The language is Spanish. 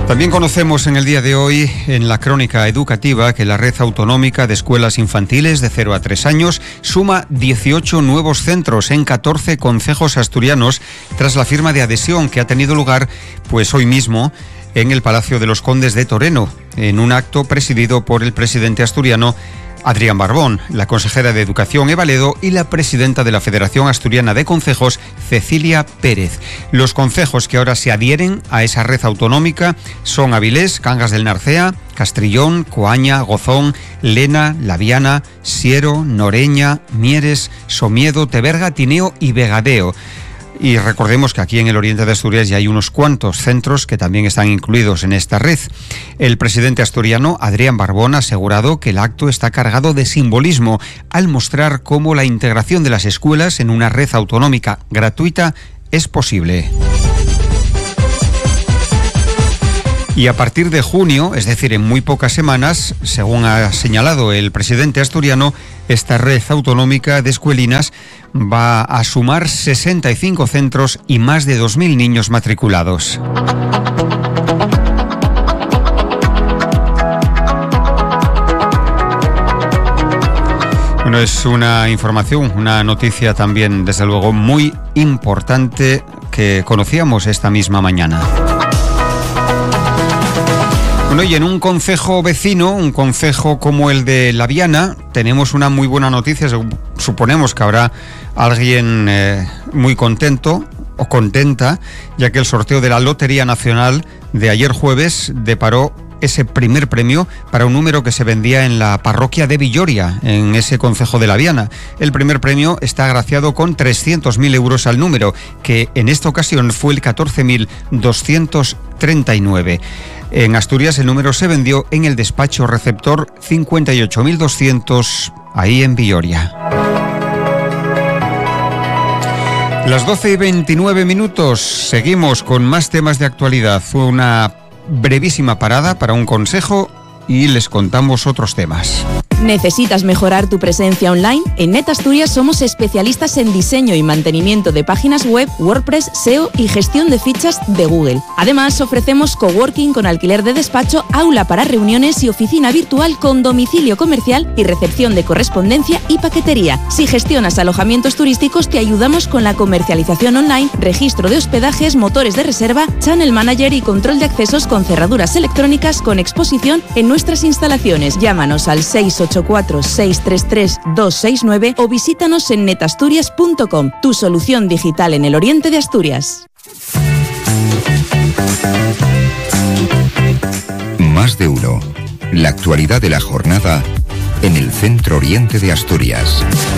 También conocemos en el día de hoy, en la crónica educativa, que la red autonómica de escuelas infantiles de 0 a 3 años suma 18 nuevos centros en 14 concejos asturianos tras la firma de adhesión que ha tenido lugar pues hoy mismo en el Palacio de los Condes de Toreno, en un acto presidido por el presidente asturiano Adrián Barbón, la consejera de Educación Eva Ledo y la presidenta de la Federación Asturiana de Concejos, Cecilia Pérez. Los concejos que ahora se adhieren a esa red autonómica son Avilés, Cangas del Narcea, Castrillón, Coaña, Gozón, Lena, Laviana, Siero, Noreña, Mieres, Somiedo, Teberga, Tineo y Vegadeo. Y recordemos que aquí en el oriente de Asturias ya hay unos cuantos centros que también están incluidos en esta red. El presidente asturiano, Adrián Barbón, ha asegurado que el acto está cargado de simbolismo al mostrar cómo la integración de las escuelas en una red autonómica gratuita es posible. Y a partir de junio, es decir, en muy pocas semanas, según ha señalado el presidente asturiano, esta red autonómica de escuelinas va a sumar 65 centros y más de 2.000 niños matriculados. Bueno, es una información, una noticia también, desde luego, muy importante que conocíamos esta misma mañana. Bueno, y en un concejo vecino, un concejo como el de Laviana, tenemos una muy buena noticia. Suponemos que habrá alguien muy contento o contenta, ya que el sorteo de la Lotería Nacional de ayer jueves deparó ese primer premio para un número que se vendía en la parroquia de Villoria, en ese concejo de Laviana. El primer premio está agraciado con 300.000 euros al número, que en esta ocasión fue el 14.239. En Asturias el número se vendió en el despacho receptor 58.200, ahí en Villoria. Las 12:29, seguimos con más temas de actualidad. Fue una brevísima parada para un consejo y les contamos otros temas. ¿Necesitas mejorar tu presencia online? En NetAsturias somos especialistas en diseño y mantenimiento de páginas web, WordPress, SEO y gestión de fichas de Google. Además, ofrecemos coworking con alquiler de despacho, aula para reuniones y oficina virtual con domicilio comercial y recepción de correspondencia y paquetería. Si gestionas alojamientos turísticos, te ayudamos con la comercialización online, registro de hospedajes, motores de reserva, channel manager y control de accesos con cerraduras electrónicas con exposición en nuestras instalaciones. Llámanos al 684-633-269 o visítanos en netasturias.com, tu solución digital en el oriente de Asturias. Más de uno. La actualidad de la jornada en el centro oriente de Asturias.